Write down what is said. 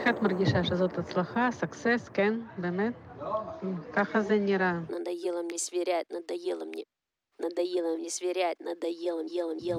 איך את מרגישה שזאת הצלחה, success, כן, באמת? ככה זה נראה. Надоело мне сверять, надоело мне сверять, надоело, ел.